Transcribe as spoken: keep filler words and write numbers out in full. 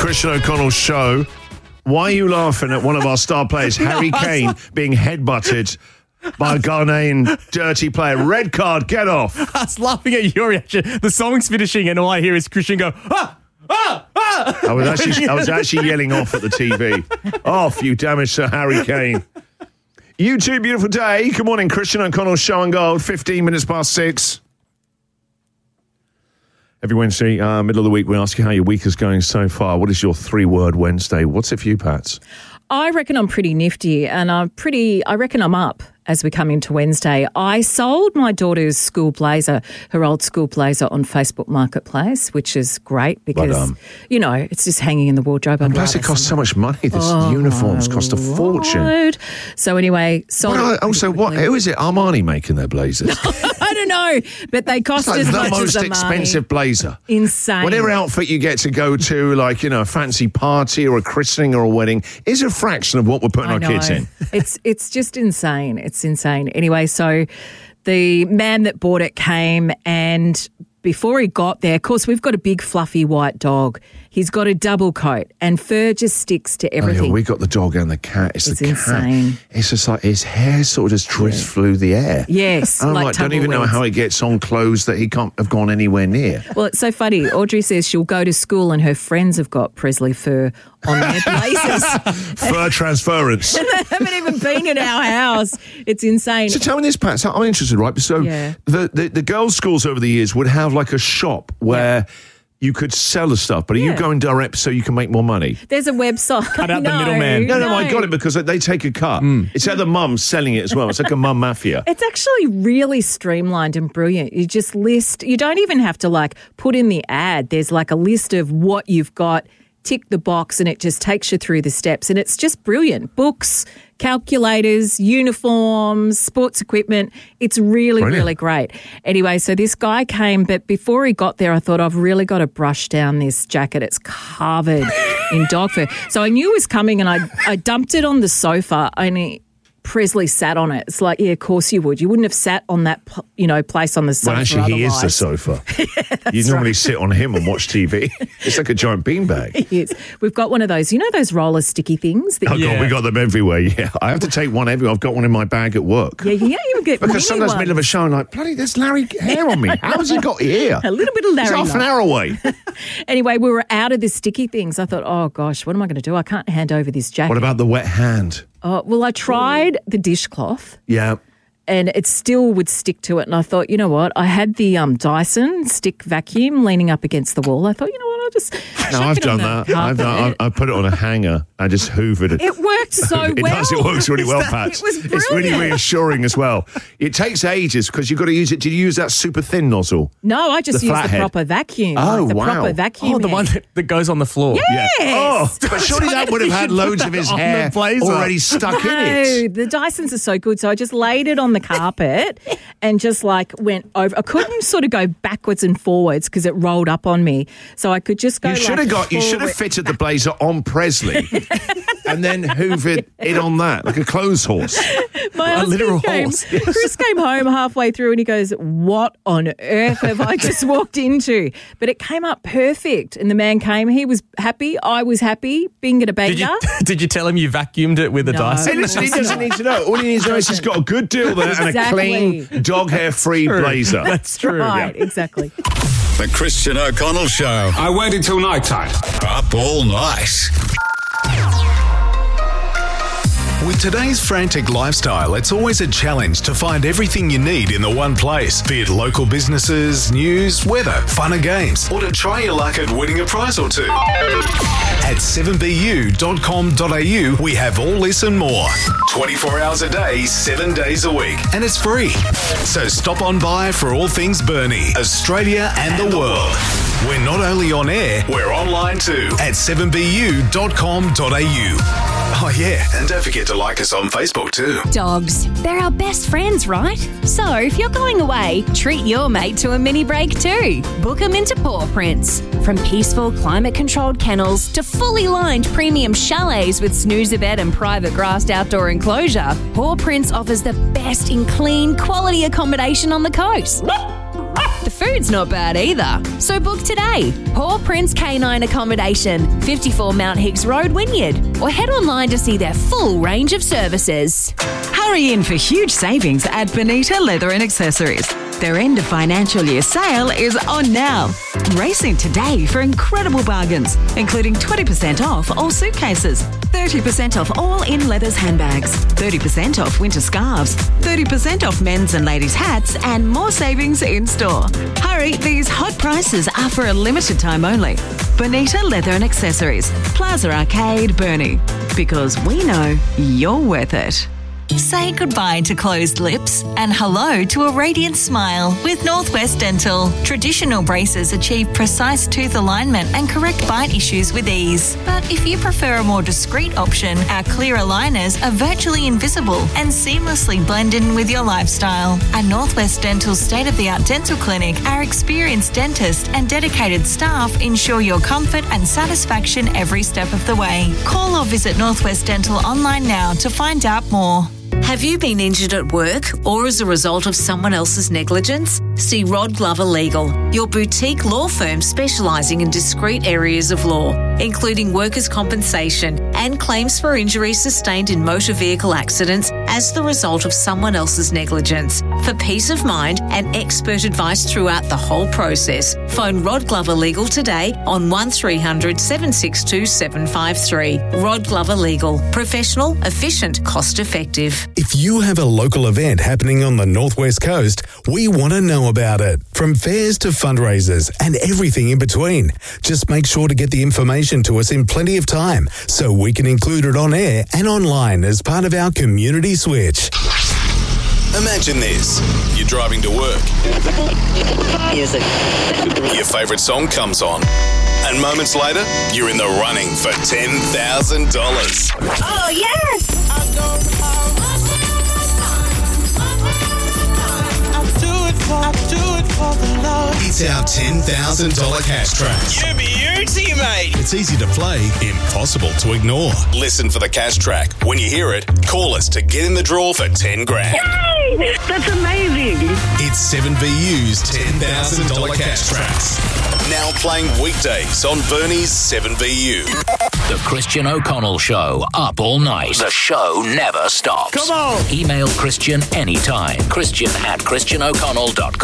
Christian O'Connell show. Why are you laughing at one of our star players, Harry no, Kane, like... being headbutted by a Ghanaian dirty player? Red card, get off. I was laughing at your reaction. The song's finishing and all I hear is Christian go, ah, ah, ah. I was actually, I was actually yelling off at the T V. Off, you damaged Sir Harry Kane. You too, beautiful day. Good morning, Christian O'Connell show and gold, fifteen minutes past six. Every Wednesday, uh, middle of the week, we ask you how your week is going so far. What is your three-word Wednesday? What's it for you, Pats? I reckon I'm pretty nifty and I'm pretty, I reckon I'm up as we come into Wednesday. I sold my daughter's school blazer, her old school blazer on Facebook Marketplace, which is great because, well um, you know, it's just hanging in the wardrobe. And plus it costs so much money. This oh, uniforms cost a fortune. Lord. So anyway, sold what, also, what? Who is it? Armani making their blazers? I don't know, but they cost it's like as the much most as expensive blazer. Insane. Whatever outfit you get to go to, like, you know, a fancy party or a christening or a wedding, is a fraction of what we're putting I our know. kids in. It's it's just insane. It's insane. Anyway, so the man that bought it came, and before he got there, of course, we've got a big fluffy white dog. He's got a double coat, and fur just sticks to everything. Oh, yeah, we got the dog and the cat. It's, it's the insane. cat. It's just like his hair sort of just drifts yeah. through the air. Yes, and I'm like, like, don't even know how he gets on clothes that he can't have gone anywhere near. Well, it's so funny. Audrey says she'll go to school and her friends have got Presley fur on their blazers. Fur transference. And they haven't even been in our house. It's insane. So tell me this, Pat. So I'm interested, right? So yeah. the, the, the girls' schools over the years would have like a shop where... Yeah. You could sell the stuff, but are yeah. you going direct so you can make more money? There's a website. Cut out no, the middleman. No, no, no, I got it because they take a cut. Mm. It's how the mum's selling it as well. It's like a mum mafia. It's actually really streamlined and brilliant. You just list, you don't even have to like put in the ad. There's like a list of what you've got, tick the box, and it just takes you through the steps. And it's just brilliant. Books, calculators, uniforms, sports equipment. It's really, Brilliant. really great. Anyway, so this guy came, but before he got there, I thought, I've really got to brush down this jacket. It's covered in dog fur. So I knew it was coming, and I, I dumped it on the sofa, only Presley sat on it. It's like, yeah, of course you would. You wouldn't have sat on that, you know, place on the sofa. Well, actually, otherwise. he is the sofa. yeah, you normally right. sit on him and watch T V. It's like a giant beanbag. Yes. We've got one of those, you know those roller sticky things? That oh, you God, we got them everywhere, yeah. I have to take one everywhere. I've got one in my bag at work. Yeah, yeah, you get Because sometimes in the middle of a show, I'm like, bloody, there's Larry hair on me. How has he got here? A little bit of Larry. He's half an hour away. Anyway, we were out of the sticky things. I thought, oh, gosh, what am I going to do? I can't hand over this jacket. What about the wet hand? Oh, well, I tried the dishcloth. Yeah. And it still would stick to it. And I thought, you know what? I had the um, Dyson stick vacuum leaning up against the wall. I thought, you know what? I'll just No, I've done that. I've done, I, I put it on a hanger. I just hoovered it. It worked so it well. It does. It works really well, Pat. It was brilliant. It's really reassuring as well. It takes ages because you've got to use it. Did you use that super thin nozzle? No, I just the used the flathead. proper vacuum. Oh, like the wow. proper vacuum. Oh, the one that, that goes on the floor. Yes. Yeah. Oh, but surely that would have had loads of his hair already stuck no, in it. The Dysons are so good. So I just laid it on the carpet and just like went over. I couldn't sort of go backwards and forwards because it rolled up on me. So I could just go. You should like have got. You should have forward. fitted the blazer on Presley, and then hoovered it on that like a clothes horse. My a literal came, horse. Chris came home halfway through and he goes, "What on earth have I just walked into?" But it came up perfect, and the man came. He was happy. I was happy. Bing at a banger. Did you, did you tell him you vacuumed it with a No. Dyson? Hey, listen, he doesn't need to know. All he needs to know is he's got a good deal there and a Exactly. clean, dog hair free blazer. That's true. Right, Yeah. exactly. The Christian O'Connell Show. I waited till night time. Up all night. With today's frantic lifestyle, it's always a challenge to find everything you need in the one place, be it local businesses, news, weather, fun and games, or to try your luck at winning a prize or two. At seven b u dot com dot a u, we have all this and more. twenty-four hours a day, seven days a week, and it's free. So stop on by for all things Burnie, Australia and, and the, the world. world. We're not only on air, we're online too at seven b u dot com dot a u. Oh yeah, and don't forget to like us on Facebook too. Dogs, they're our best friends, right? So if you're going away, treat your mate to a mini break too. Book them into Paw Prints. From peaceful, climate-controlled kennels to fully lined premium chalets with snoozer bed and private grassed outdoor enclosure, Paw Prints offers the best in clean, quality accommodation on the coast. The food's not bad either. So book today. Paw Prints Canine Accommodation, fifty-four Mount Higgs Road, Wynyard. Or head online to see their full range of services. Hurry in for huge savings at Bonita Leather and Accessories. Their end of financial year sale is on now. Race in today for incredible bargains, including twenty percent off all suitcases, thirty percent off all in leathers handbags, thirty percent off winter scarves, thirty percent off men's and ladies' hats, and more savings in store. Hurry, these hot prices are for a limited time only. Bonita Leather and Accessories, Plaza Arcade, Burnie. Because we know you're worth it. Say goodbye to closed lips and hello to a radiant smile with Northwest Dental. Traditional braces achieve precise tooth alignment and correct bite issues with ease. But if you prefer a more discreet option, our clear aligners are virtually invisible and seamlessly blend in with your lifestyle. At Northwest Dental's state-of-the-art dental clinic, our experienced dentist and dedicated staff ensure your comfort and satisfaction every step of the way. Call or visit Northwest Dental online now to find out more. Have you been injured at work or as a result of someone else's negligence? See Rod Glover Legal, your boutique law firm specialising in discrete areas of law, including workers' compensation and claims for injuries sustained in motor vehicle accidents as the result of someone else's negligence. For peace of mind and expert advice throughout the whole process, phone Rod Glover Legal today on one three hundred, seven six two, seven five three. Rod Glover Legal. Professional, efficient, cost effective. If you have a local event happening on the Northwest Coast, we want to know about it. From fairs to fundraisers and everything in between. Just make sure to get the information to us in plenty of time so we can include it on air and online as part of our community switch. Imagine this. You're driving to work. Music. Your favourite song comes on. And moments later, you're in the running for ten thousand dollars. Oh, yes! I don't I do it for the love. It's our ten thousand dollars cash track. You beauty, mate. It's easy to play, impossible to ignore. Listen for the cash track. When you hear it, call us to get in the draw for ten grand. Yay! That's amazing. It's seven V U's ten thousand dollars cash tracks. Now playing weekdays on Burnie's seven V U. The Christian O'Connell Show, up all night. The show never stops. Come on. Email Christian anytime. Christian at christian o'connell dot com.